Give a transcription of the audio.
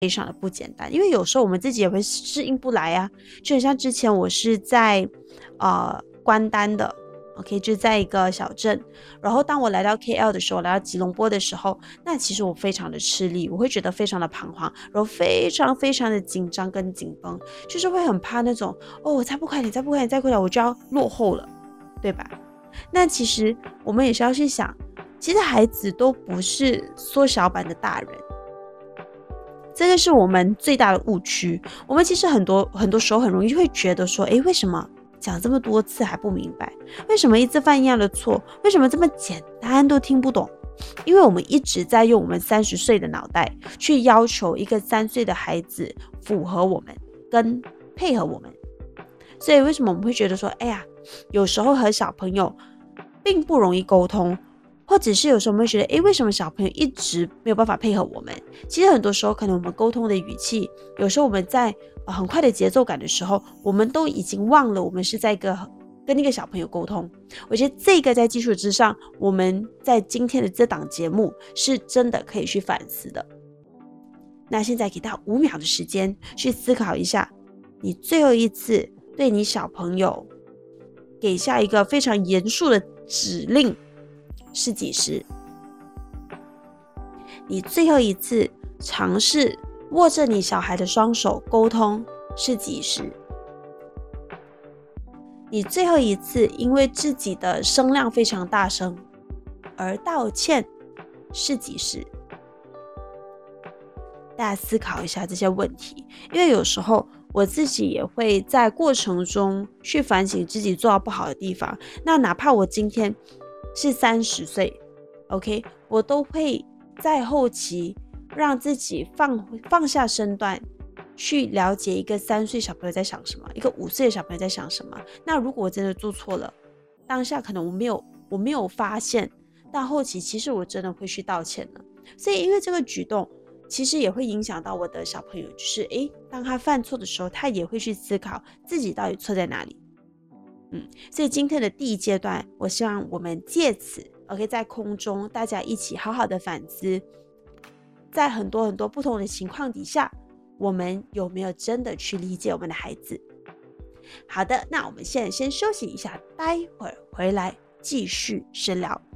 非常的不简单，因为有时候我们自己也会适应不来啊。就很像之前我是在关丹的，OK， 就在一个小镇，然后当我来到 KL 的时候，来到吉隆坡的时候，那其实我非常的吃力，我会觉得非常的彷徨，然后非常非常的紧张跟紧绷，就是会很怕那种我再不快点，再不快点，再快点我就要落后了，对吧？那其实我们也是要去想，其实孩子都不是缩小版的大人，这个是我们最大的误区。我们其实很多时候很容易会觉得说，为什么讲这么多次还不明白？为什么一直犯一样的错？为什么这么简单都听不懂？因为我们一直在用我们30岁的脑袋去要求一个3岁的孩子符合我们跟配合我们，所以为什么我们会觉得说，有时候和小朋友并不容易沟通，或者是有时候我们会觉得，为什么小朋友一直没有办法配合我们？其实很多时候可能我们沟通的语气，有时候我们在很快的节奏感的时候，我们都已经忘了我们是在跟那个小朋友沟通。我觉得这个在基础之上，我们在今天的这档节目是真的可以去反思的。那现在给到5秒的时间去思考一下，你最后一次对你小朋友给下一个非常严肃的指令是几时？你最后一次尝试握着你小孩的双手沟通是几时？你最后一次因为自己的声量非常大声而道歉是几时？大家思考一下这些问题，因为有时候我自己也会在过程中去反省自己做到不好的地方。那哪怕我今天是30岁 OK， 我都会在后期让自己放下身段去了解一个3岁小朋友在想什么，一个5岁的小朋友在想什么。那如果我真的做错了，当下可能我没有发现，但后期其实我真的会去道歉了。所以因为这个举动其实也会影响到我的小朋友，就是当他犯错的时候，他也会去思考自己到底错在哪里。所以今天的第一阶段，我希望我们借此 OK， 在空中大家一起好好的反思，在很多不同的情况底下，我们有没有真的去理解我们的孩子？好的，那我们现在先休息一下，待会儿回来继续深聊。